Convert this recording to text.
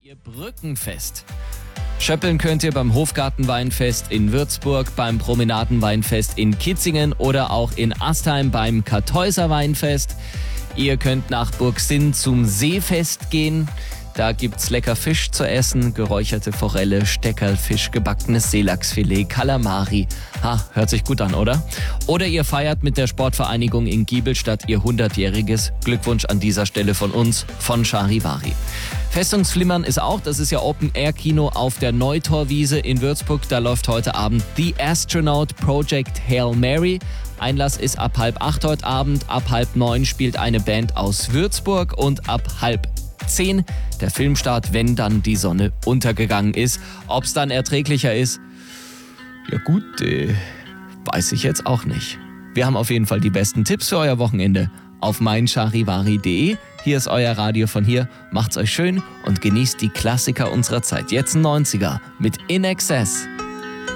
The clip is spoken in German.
Ihr Brückenfest. Schöppeln könnt ihr beim Hofgartenweinfest in Würzburg, beim Promenadenweinfest in Kitzingen oder auch in Astheim beim Kartäuser Weinfest. Ihr könnt nach Burgsinn zum Seefest gehen. Da gibt's lecker Fisch zu essen, geräucherte Forelle, Steckerlfisch, gebackenes Seelachsfilet, Kalamari. Hört sich gut an, oder? Oder ihr feiert mit der Sportvereinigung in Giebelstadt ihr 100-jähriges. Glückwunsch an dieser Stelle von uns, von Charivari. Festungsflimmern ist auch, das ist ja Open-Air-Kino auf der Neutorwiese in Würzburg. Da läuft heute Abend The Astronaut Project Hail Mary. Einlass ist ab 7:30 heute Abend. Ab 8:30 spielt eine Band aus Würzburg und ab 9:30 der Filmstart, wenn dann die Sonne untergegangen ist. Ob's dann erträglicher ist, ja gut, weiß ich jetzt auch nicht. Wir haben auf jeden Fall die besten Tipps für euer Wochenende auf meincharivari.de. Hier ist euer Radio von hier. Macht's euch schön und genießt die Klassiker unserer Zeit. Jetzt ein 90er mit In Excess.